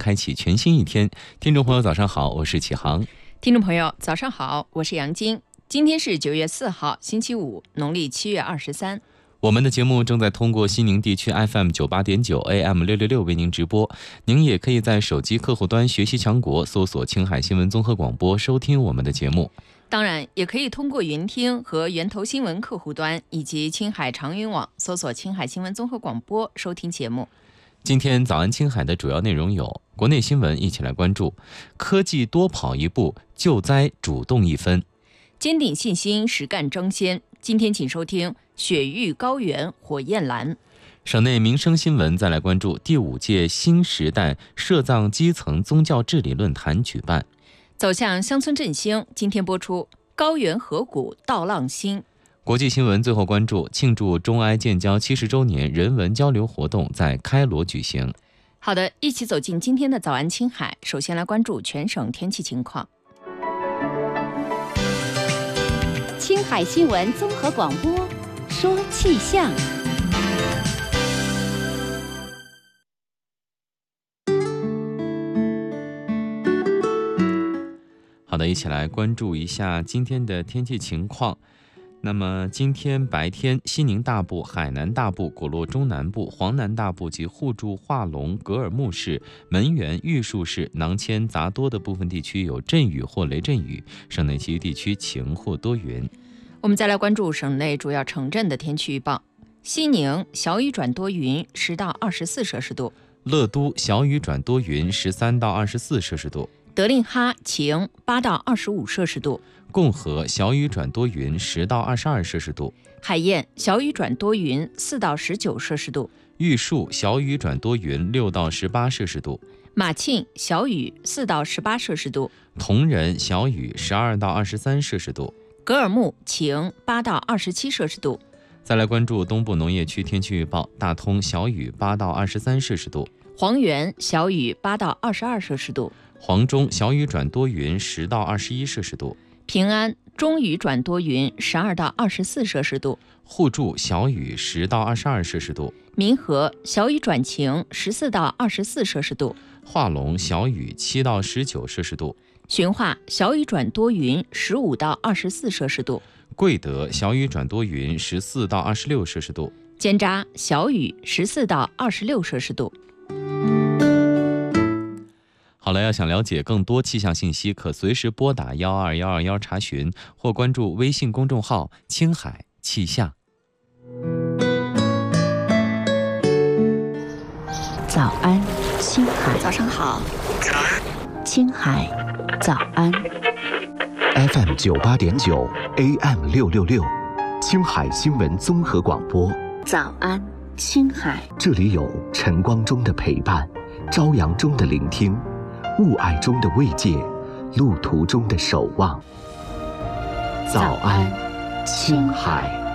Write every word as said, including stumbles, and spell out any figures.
开启全新一天。听众朋友早上好，我是启航。 听众朋友早上好，我是杨晶。今天是九月四号星期五，农历七月二十三。 我们的节目正在通过西宁地区 F M 九八点九 A M 六六六为您直播，您也可以在手机客户端学习强国搜索青海新闻综合广播收听我们的节目。 当然也可以通过云听和源头新闻客户端以及青海长云网搜索青海新闻综合广播收听节目。 今天早安青海的主要内容有：国内新闻一起来关注，科技多跑一步，救灾主动一分， 坚定信心，实干争先。今天请收听雪域高原火焰蓝。 省内民生新闻再来关注，第五届新时代社藏基层宗教治理论坛举办。 走向乡村振兴，今天播出高原河谷道浪新。 国际新闻最后关注，庆祝中埃建交七十周年人文交流活动在开罗举行。 好的，一起走进今天的早安青海。首先来关注全省天气情况。 青海新闻综合广播说气象。 好的，一起来关注一下今天的天气情况。那么今天白天，西宁大部、海南大部、果洛中南部、黄南大部及互助、化隆、格尔木市、门源、玉树市、囊谦、杂多的部分地区有阵雨或雷阵雨，省内其余地区晴或多云。 我们再来关注省内主要城镇的天气预报。西宁小雨转多云，十到二十四摄氏度； 乐都小雨转多云，十三到二十四摄氏度； 德令哈晴，八到二十五摄氏度； 共和小雨转多云，十到二十二摄氏度； 海晏小雨转多云，四到十九摄氏度； 玉树小雨转多云，六到十八摄氏度； 马庆小雨，四到十八摄氏度； 铜仁小雨，十二到二十三摄氏度； 格尔木晴，八到二十七摄氏度。 再来关注东部农业区天气预报，大通小雨，八到二十三摄氏度； 黄原小雨，八到二十二摄氏度； 黄中小雨转多云，十到二十一摄氏度； 平安中雨转多云，十二到二十四摄氏度； 互助小雨，十到二十二摄氏度； 民和小雨转晴，十四到二十四摄氏度； 化隆小雨，七到十九摄氏度； 循化小雨转多云，十五到二十四摄氏度； 贵德小雨转多云，十四到二十六摄氏度； 尖扎小雨，十四到二十六摄氏度。 好了，要想了解更多气象信息，可随时拨打幺二幺二幺查询，或关注微信公众号青海气象。 早安，青海。 早上好。 青海，早安。 F M 九八点九 A M 六六六，青海新闻综合广播。 早安，青海。 这里有晨光中的陪伴，朝阳中的聆听，雾霭中的慰藉，路途中的守望。早安，青海。